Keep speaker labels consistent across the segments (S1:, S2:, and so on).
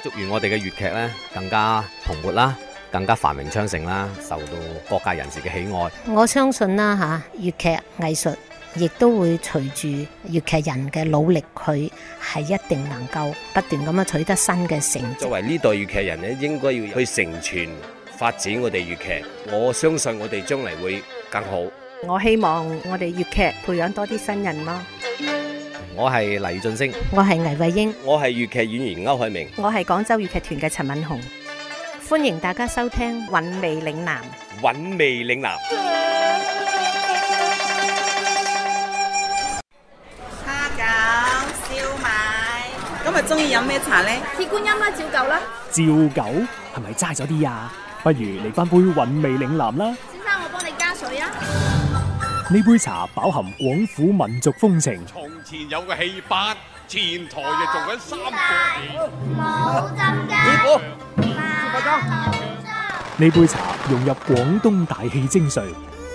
S1: 祝願我哋嘅粵劇咧更加蓬勃啦，更加繁榮昌盛啦，受到各界人士嘅喜愛。
S2: 我相信啦嚇，粵劇藝術亦都會隨住粵劇人嘅努力，佢係一定能夠不斷咁樣取得新嘅成績。
S3: 作為呢代粵劇人咧，應該要去承傳發展我哋粵劇。我相信我哋將嚟會更好。
S4: 我希望我哋粵劇培養多啲新人咯。
S1: 我係黎俊升，
S2: 我係倪慧英，
S3: 我係粵劇演員歐海明，
S4: 我係廣州粵劇團嘅陳敏紅。
S2: 歡迎大家收聽《
S4: 韻味嶺南》。
S3: 韻味嶺南。
S5: 蝦餃、燒賣，今日中意飲咩茶呢？
S6: 鐵觀音啦，照舊啦。
S7: 照舊係咪齋咗啲啊？不如嚟翻杯韻味嶺南啦。
S6: 先生，我幫你加水啊。
S7: 呢杯茶飽含廣府民族風情。
S8: 從前有個戲班，前台就做緊三個戲。
S6: 冇浸㗎。
S7: 呢杯茶融入廣東大戲精髓。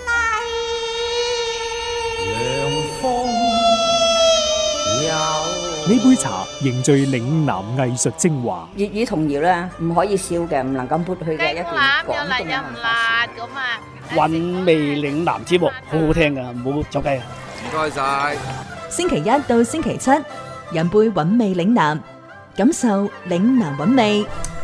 S7: 呢杯茶凝聚嶺南藝術精華。
S9: 粵語童謠咧，唔可以笑嘅，唔能夠抹去嘅一段廣東嘅文化。
S10: 韻味嶺南節目好好聽噶，唔好走雞啊！
S8: 唔該晒。
S11: 星期一到星期七，飲杯韻味嶺南，感受嶺南韻味。